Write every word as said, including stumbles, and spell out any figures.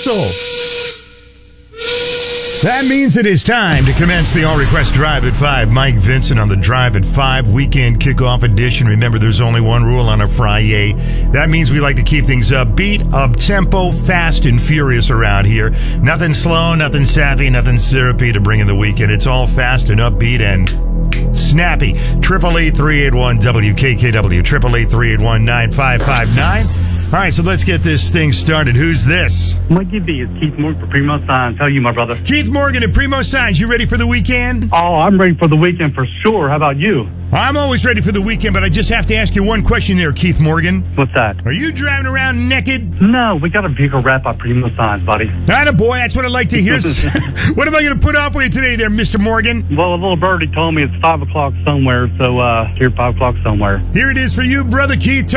whistle. That means it is time to commence the All Request Drive at five. Mike Vincent on the Drive at five weekend kickoff edition. Remember, there's only one rule on a Friday. That means we like to keep things upbeat, up-tempo, fast, and furious around here. Nothing slow, nothing sappy, nothing syrupy to bring in the weekend. It's all fast and upbeat and snappy. Triple eight three eight one W K K W. Triple eight three eight one nine five five nine. All right, so let's get this thing started. Who's this? Mikey B is Keith Morgan for Primo Signs. How are you, my brother? Keith Morgan at Primo Signs. You ready for the weekend? Oh, I'm ready for the weekend for sure. How about you? I'm always ready for the weekend, but I just have to ask you one question there, Keith Morgan. What's that? Are you driving around naked? No, we got a vehicle wrap by Primo Signs, buddy. Atta boy, that's what I like to hear. What am I going to put off with you today there, Mister Morgan? Well, a little birdie told me it's five o'clock somewhere, so uh, here five o'clock somewhere. Here it is for you, brother Keith.